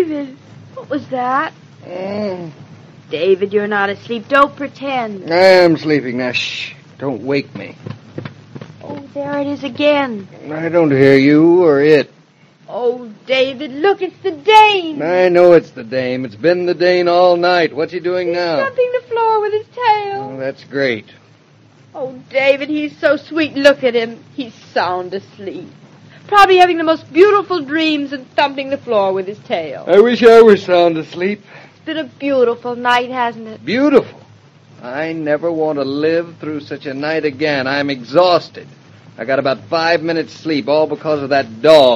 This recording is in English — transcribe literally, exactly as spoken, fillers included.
David, what was that? Mm. David, you're not asleep. Don't pretend. I am sleeping now. Shh. Don't wake me. Oh, there it is again. I don't hear you or it. Oh, David, look, it's the Dane. I know it's the dame. It's been the Dane all night. What's he doing He's now? thumping the floor with his tail. Oh, that's great. Oh, David, he's so sweet. Look at him. He's sound asleep. Probably having the most beautiful dreams and thumping the floor with his tail. I wish I were sound asleep. It's been a beautiful night, hasn't it? Beautiful. I never want to live through such a night again. I'm exhausted. I got about five minutes sleep, all because of that dog.